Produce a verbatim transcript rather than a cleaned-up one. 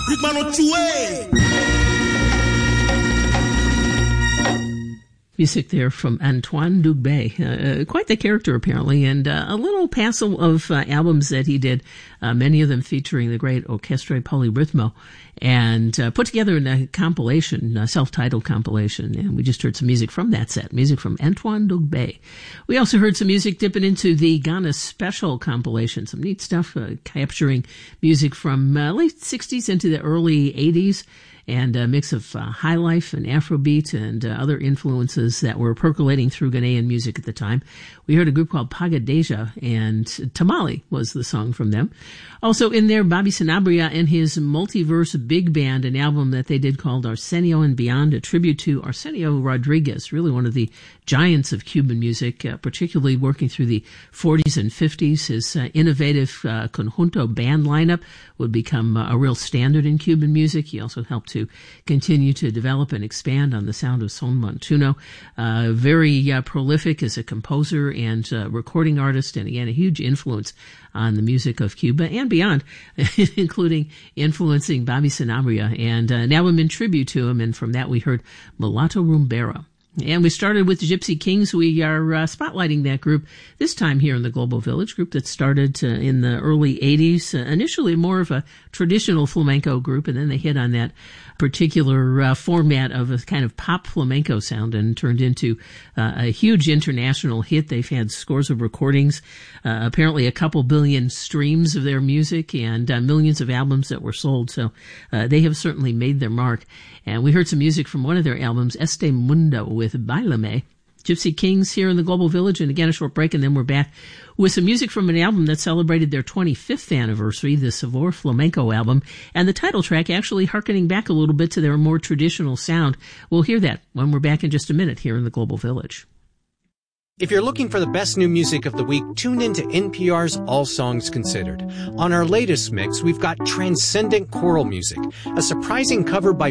Music there from Antoine Dugbe, uh, quite the character apparently, and uh, a little passel of uh, albums that he did, uh, many of them featuring the great Orchestre Polyrythmo, and uh, put together in a compilation, a self-titled compilation, and we just heard some music from that set, music from Antoine Dugbe. We also heard some music dipping into the Ghana Special compilation, some neat stuff, uh, capturing music from uh, late sixties into the early eighties, and a mix of uh, high life and Afrobeat and uh, other influences that were percolating through Ghanaian music at the time. We heard a group called Pagadeja, and Tamale was the song from them. Also in there, Bobby Sanabria and his Multiverse Big Band, an album that they did called Arsenio and Beyond, a tribute to Arsenio Rodriguez, really one of the giants of Cuban music, uh, particularly working through the forties and fifties. His uh, innovative uh, conjunto band lineup would become uh, a real standard in Cuban music. He also helped to continue to develop and expand on the sound of Son Montuno. Uh, very uh, prolific as a composer and uh, recording artist, and again, a huge influence on the music of Cuba and beyond, including influencing Bobby Sanabria, and uh, an album in tribute to him, and from that we heard Mulatto Rumbera. And we started with the Gypsy Kings. We are uh, spotlighting that group this time here in the Global Village, group that started uh, in the early eighties, uh, initially more of a traditional flamenco group, and then they hit on that particular uh, format of a kind of pop flamenco sound and turned into uh, a huge international hit. They've had scores of recordings, uh, apparently a couple billion streams of their music, and uh, millions of albums that were sold. So uh, they have certainly made their mark. And we heard some music from one of their albums, Este Mundo, with Bailame. Gypsy Kings here in the Global Village, and again a short break, and then we're back with some music from an album that celebrated their twenty-fifth anniversary, the Savor Flamenco album, and the title track actually hearkening back a little bit to their more traditional sound. We'll hear that when we're back in just a minute here in the Global Village. If you're looking for the best new music of the week, tune in to N P R's All Songs Considered. On our latest mix, we've got transcendent choral music, a surprising cover by